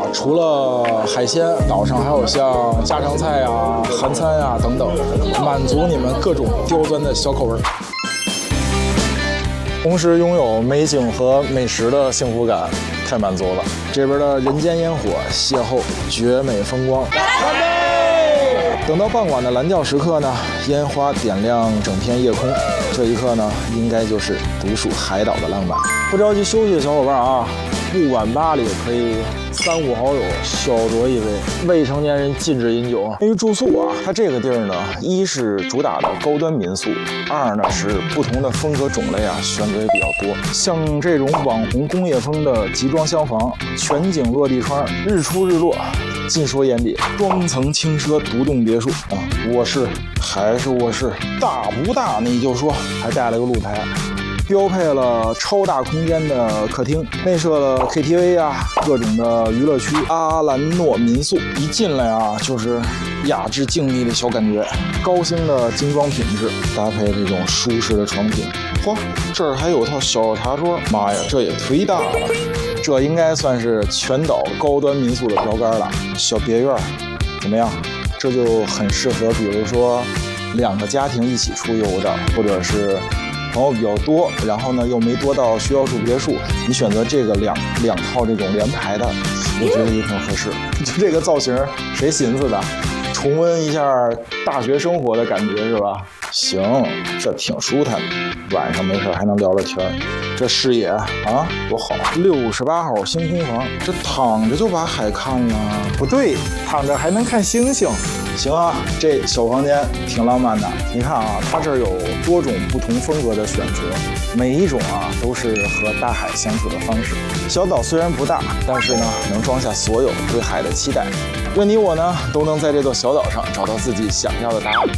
除了海鲜，岛上还有像家常菜啊、韩餐啊等等，满足你们各种刁钻的小口味。同时拥有美景和美食的幸福感，太满足了。这边的人间烟火邂逅绝美风光。等到傍晚的蓝调时刻呢，烟花点亮整片夜空，这一刻呢，应该就是独属海岛的浪漫。不着急休息的小伙伴啊，不晚吧里可以3、5好友小酌一杯，未成年人禁止饮酒。关于住宿啊，它这个地儿呢，一是主打的高端民宿，二呢是不同的风格种类啊，选择也比较多。像这种网红工业风的集装箱房，全景落地窗，日出日落，尽收眼底。双层轻奢独栋别墅啊，卧室还是卧室，大不大你就说，还带了个露台。标配了超大空间的客厅，内设了 KTV 啊，各种的娱乐区。阿兰诺民宿一进来啊，就是雅致静谧的小感觉，高星的精装品质搭配这种舒适的床品。嚯，这儿还有套小茶桌，妈呀，这也忒大了！这应该算是全岛高端民宿的标杆了。小别院怎么样？这就很适合，比如说2个家庭一起出游的，或者是朋友比较多，然后呢又没多到需要住别墅，你选择这个两套这种连排的，我觉得也挺合适。就这个造型，谁寻思的？重温一下大学生活的感觉是吧？行，这挺舒坦的，晚上没事还能聊聊天。这视野啊多好！68号星空房，这躺着就把海看了？不对，躺着还能看星星。行啊，这小房间挺浪漫的。你看啊，它这儿有多种不同风格的选择，每一种啊都是和大海相处的方式。小岛虽然不大，但是呢能装下所有对海的期待。愿你我呢都能在这座小岛上找到自己想要的答案。